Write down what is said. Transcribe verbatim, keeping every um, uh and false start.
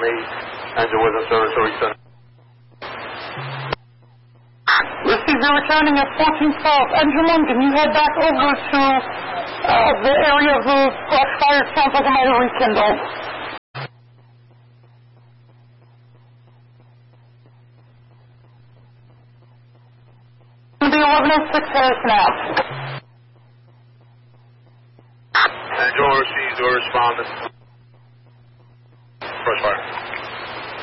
eight. Engine was in service, or return. Received, you're returning at fourteen twelve. Engine one, can you head back over to uh, the area of the brush fire? Sounds like it might have rekindled. It'll be eleven oh six Harrison Ave. Engine one received or responded.